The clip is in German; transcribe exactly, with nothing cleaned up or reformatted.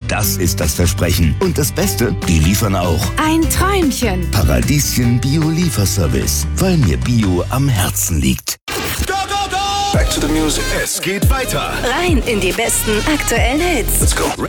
Das ist das Versprechen. Und das Beste, die liefern auch. Ein Träumchen. Paradieschen Bio-Lieferservice, weil mir Bio am Herzen liegt. Go, go, go! Back to the music. Es geht weiter. Rein in die besten aktuellen Hits. Let's go.